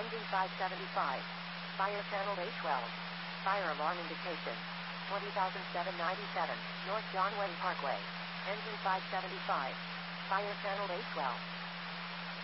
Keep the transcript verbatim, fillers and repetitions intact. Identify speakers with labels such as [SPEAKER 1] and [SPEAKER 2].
[SPEAKER 1] Engine five seventy-five. Fire channel A twelve. Fire alarm indication. twenty thousand seven hundred ninety-seven, North John Wayne Parkway. Engine five seventy-five. Fire channel A twelve.